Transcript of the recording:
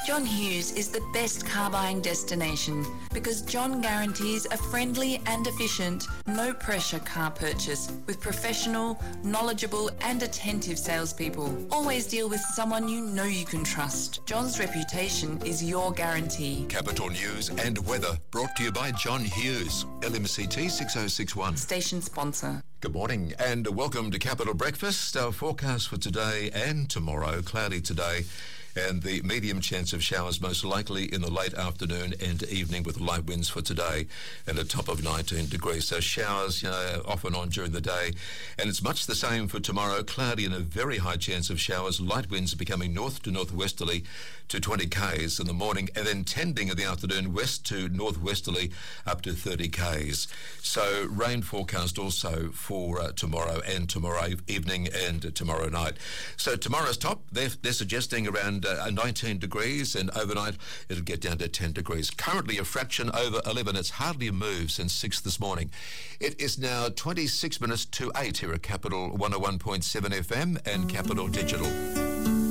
John Hughes is the best car buying destination because John guarantees a friendly and efficient, no-pressure car purchase with professional, knowledgeable and attentive salespeople. Always deal with someone you know you can trust. John's reputation is your guarantee. Capital News and weather brought to you by John Hughes, LMCT 6061. Station sponsor. Good morning and welcome to Capital Breakfast. Our forecast for today and tomorrow, cloudy today, and the medium chance of showers most likely in the late afternoon and evening with light winds for today and a top of 19 degrees. So showers off and on during the day. And it's much the same for tomorrow. Cloudy and a very high chance of showers. Light winds becoming north to northwesterly to 20 k's in the morning and then tending in the afternoon west to northwesterly up to 30 k's. So rain forecast also for tomorrow and tomorrow evening and tomorrow night. So tomorrow's top, they're suggesting around 19 degrees, and overnight it'll get down to 10 degrees. Currently a fraction over 11. It's hardly moved since 6 this morning. It is now 26 minutes to 8 here at Capital 101.7 FM and Capital Digital.